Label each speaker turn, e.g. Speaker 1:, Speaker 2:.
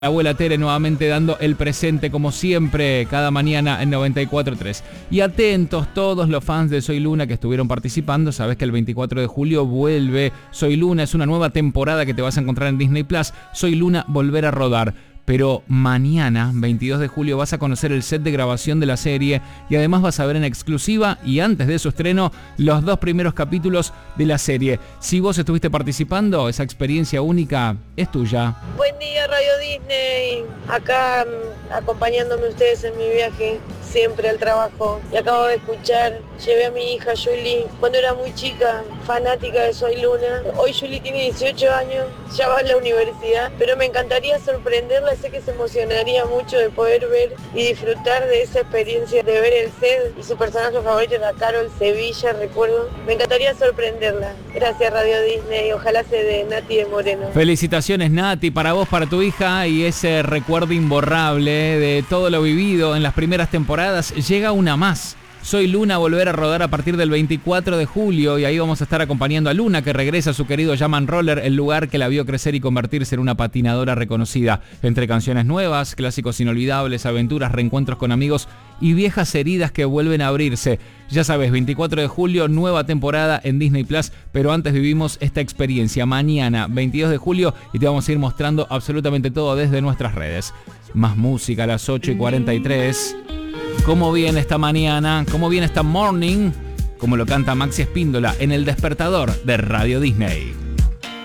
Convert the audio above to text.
Speaker 1: La abuela Tere nuevamente dando el presente como siempre cada mañana en 94.3. Y atentos todos los fans de Soy Luna que estuvieron participando. Sabes que el 24 de julio vuelve Soy Luna. Es una nueva temporada que te vas a encontrar en Disney Plus. Soy Luna, volver a rodar. Pero mañana, 22 de julio, vas a conocer el set de grabación de la serie y además vas a ver en exclusiva y antes de su estreno los 2 primeros capítulos de la serie. Si vos estuviste participando, esa experiencia única es tuya.
Speaker 2: Buen día Radio Disney, acá acompañándome ustedes en mi viaje siempre al trabajo. Y acabo de escuchar, llevé a mi hija Julie cuando era muy chica, fanática de Soy Luna. Hoy Julie tiene 18 años, ya va a la universidad, pero me encantaría sorprenderla. Sé que se emocionaría mucho de poder ver y disfrutar de esa experiencia de ver el set y su personaje favorito era Carol Sevilla, recuerdo. Me encantaría sorprenderla. Gracias Radio Disney, ojalá se dé Nati de Moreno.
Speaker 1: Felicitaciones Nati, para vos, para tu hija y ese recuerdo imborrable de todo lo vivido en las primeras temporadas. Llega una más. Soy Luna, volver a rodar a partir del 24 de julio y ahí vamos a estar acompañando a Luna que regresa a su querido Jam and Roller, el lugar que la vio crecer y convertirse en una patinadora reconocida. Entre canciones nuevas, clásicos inolvidables, aventuras, reencuentros con amigos y viejas heridas que vuelven a abrirse. Ya sabes, 24 de julio, nueva temporada en Disney Plus, pero antes vivimos esta experiencia mañana, 22 de julio, y te vamos a ir mostrando absolutamente todo desde nuestras redes. Más música a las 8:43. ¿Cómo viene esta mañana? ¿Cómo viene esta morning? Como lo canta Maxi Espíndola en El Despertador de Radio Disney.